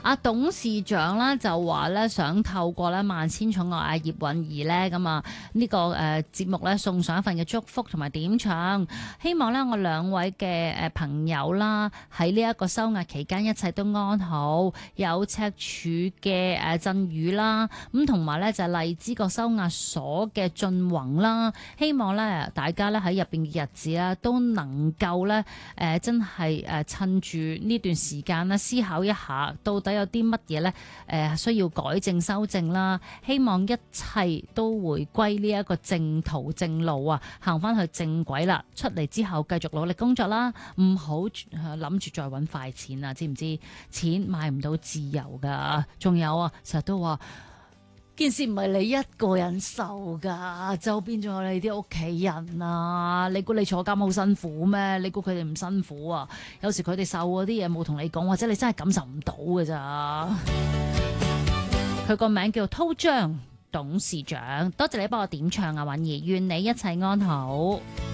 阿董事長咧就話咧想透過咧萬千寵愛葉韻儀咧咁啊呢個節目咧送上一份嘅祝福同埋點唱，希望咧我兩位嘅朋友啦喺呢一個收押期間一切都安好，有赤柱嘅鎮宇啦，咁同埋咧就係荔枝角收押所嘅俊宏啦，希望咧大家咧喺入邊嘅日子啦都能夠咧真係趁住呢段時間咧思考一下，到底有啲乜嘢咧需要改正修正啦，希望一切都回歸呢一個正途正路啊，行翻去正軌啦，出嚟之後繼續努力工作啦，唔好諗住再揾快錢啊，知唔知？錢買唔到自由噶，仲有啊，成日都話件事唔係你一個人受噶，周邊仲有你啲屋企人啊！你估你坐監好辛苦咩？你估佢哋唔辛苦啊？有時佢哋受嗰啲嘢冇同你講，或者你真係感受唔到㗎咋。佢個名叫滔章董事長，多謝你幫我點唱啊，韻儀，願你一切安好。